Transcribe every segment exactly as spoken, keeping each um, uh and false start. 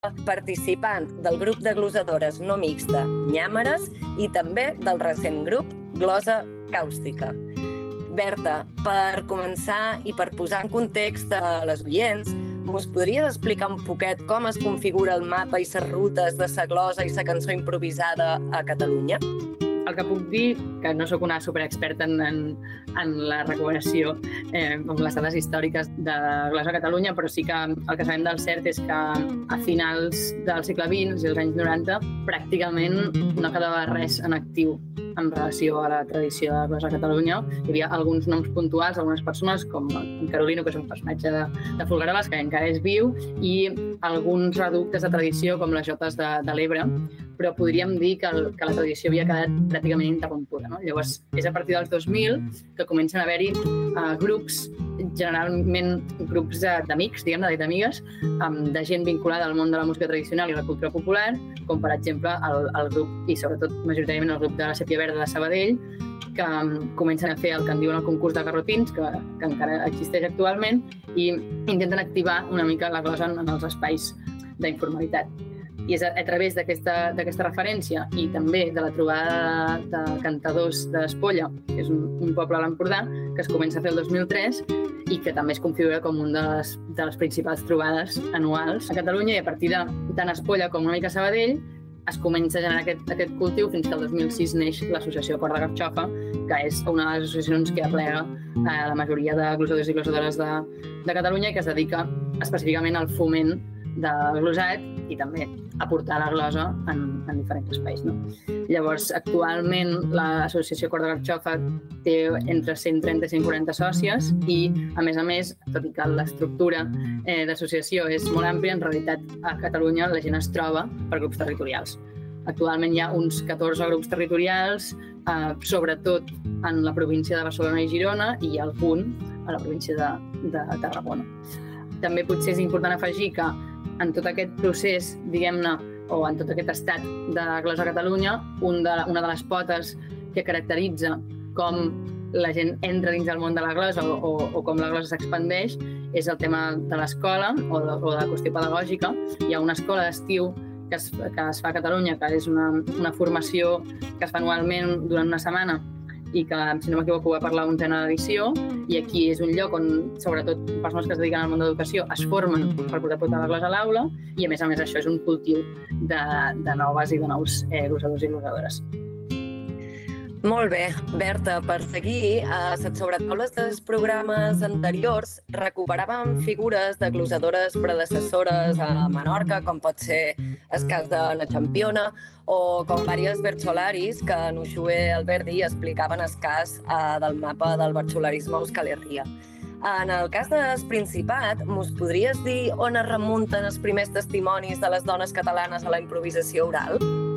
participant del grup de glosadores no mixta Nyàmeres i també del recent grup Glosa Càustica. Berta, per començar i per posar en context a les oients, us podries explicar un poquet com es configura el mapa i les rutes de sa glosa i sa cançó improvisada a Catalunya? El que puc dir, que no sóc una superexperta en, en, en la recuperació eh, amb les dades històriques de glosa a Catalunya, però sí que el que sabem del cert és que a finals del segle vint i els anys noranta pràcticament no quedava res en actiu en relació a la tradició de glosa a Catalunya. Hi havia alguns noms puntuals, algunes persones, com en Carolino, que és un personatge de, de Folgueroles, que encara és viu, i alguns reductes de tradició, com les jotes de, de l'Ebre, però podríem dir que, el, que la tradició havia quedat pràcticament interrompuda. No? Llavors, és a partir dels dos mil que comencen a haver-hi uh, grups, generalment grups d'amics, diguem-ne, d'amigues, um, de gent vinculada al món de la música tradicional i la cultura popular, com per exemple el, el grup, i sobretot majoritàriament el grup de la Sèpia Verda de Sabadell, que um, comencen a fer el que en diuen el concurs de garrotins, que, que encara existeix actualment, i intenten activar una mica la glosa en, en els espais d'informalitat. I és a, a través d'aquesta referència i també de la trobada de, de cantadors d'Espolla, que és un, un poble a l'Empordà, que es comença a fer el dos mil tres i que també es configura com una de les, de les principals trobades anuals a Catalunya, i a partir de tant Espolla com una mica Sabadell es comença a generar aquest, aquest cultiu fins que el dos mil sis neix l'associació Cor de Garxofa, que és una de les associacions que aplega a la majoria de glosadors i glosadores de, de Catalunya i que es dedica específicament al foment del glosat i també a portar la glosa en, en diferents espais. No? Llavors, actualment l'associació Cor de Garxofa té entre cent trenta i cent quaranta sòcies i, a més a més, tot i que l'estructura eh, d'associació és molt àmplia, en realitat a Catalunya la gent es troba per grups territorials. Actualment hi ha uns catorze grups territorials, eh, sobretot en la província de Barcelona i Girona, i algun a la província de, de Tarragona. També potser és important afegir que en tot aquest procés, diguem-ne, o en tot aquest estat de glosa a Catalunya, un de, una de les potes que caracteritza com la gent entra dins del món de la glosa o, o, o com la glosa s'expandeix és el tema de l'escola o, de, o de la qüestió pedagògica. Hi ha una escola d'estiu que es, que es fa a Catalunya, que és una, una formació que es fa anualment durant una setmana i que, si no m'equivoco, va per la onzena edició, i aquí és un lloc on, sobretot, persones que es dediquen al món de l'educació es formen per poder portar la glosa a l'aula, i a més a més això és un cultiu de, de noves i de nous eh, glosadors i glosadores. Molt bé, Berta, per seguir, a les sobretaules dels programes anteriors recuperàvem figures de glosadores predecessores a Menorca, com pot ser el cas de la Championa, o com diverses bertsolaris que en Uxue Alberdi explicaven el cas eh, del mapa del bertsolarisme a Euskal Herria. En el cas del Principat, mos podries dir on es remunten els primers testimonis de les dones catalanes a la improvisació oral?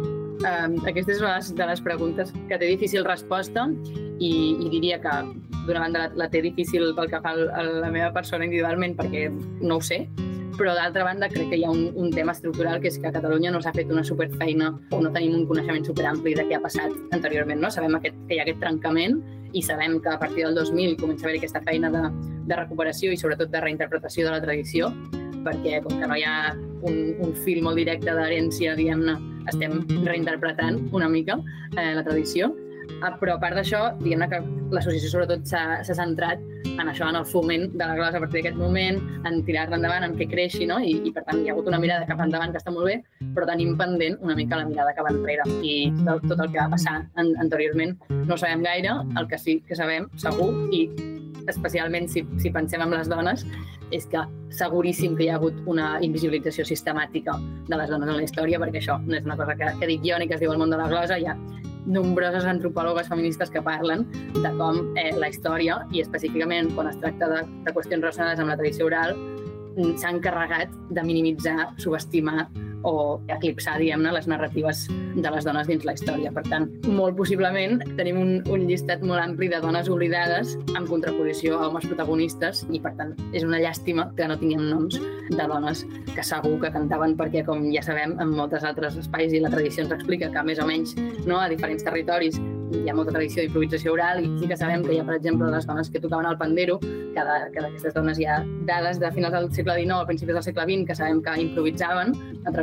Uh, aquesta és una de les preguntes que té difícil resposta i, i diria que d'una banda la, la té difícil pel que fa a la meva persona individualment perquè no ho sé, però d'altra banda crec que hi ha un, un tema estructural que és que a Catalunya no s'ha fet una superfeina o no tenim un coneixement superampli de què ha passat anteriorment. No? Sabem aquest, que hi ha aquest trencament i sabem que a partir del dos mil comença a haver aquesta feina de, de recuperació i sobretot de reinterpretació de la tradició, perquè com que no hi ha un, un fil molt directe d'herència, diguem-ne, estem reinterpretant una mica eh, la tradició. Ah, però a part d'això, diguem-ne que l'associació sobretot s'ha centrat en això, en el foment de la glosa a partir d'aquest moment, en tirar-la endavant, en que creixi, no? I, i per tant hi ha hagut una mirada cap endavant que està molt bé, però tenim pendent una mica la mirada cap enrere. I tot, tot el que va passar an anteriorment no sabem gaire, el que sí que sabem, segur, i especialment si, si pensem en les dones, és que seguríssim que hi ha hagut una invisibilització sistemàtica de les dones en la història, perquè això no és una cosa que, que dic jo ni que es diu al món de la glosa, hi ha nombroses antropòlogues feministes que parlen de com eh, la història, i específicament quan es tracta de, de qüestions relacionades amb la tradició oral, s'han encarregat de minimitzar, subestimar o eclipsar, diguem-ne, les narratives de les dones dins la història. Per tant, molt possiblement tenim un, un llistat molt ampli de dones oblidades en contraposició a homes protagonistes i, per tant, és una llàstima que no tinguem noms de dones que segur que cantaven perquè, com ja sabem, en moltes altres espais i la tradició ens explica que, més o menys, no, a diferents territoris hi ha molta tradició d'improvisació oral i sí que sabem que hi ha, per exemple, les dones que tocaven el pandero, que d'aquestes dones hi ha dades de finals del segle dinou a principis del segle vint que sabem que improvisaven a través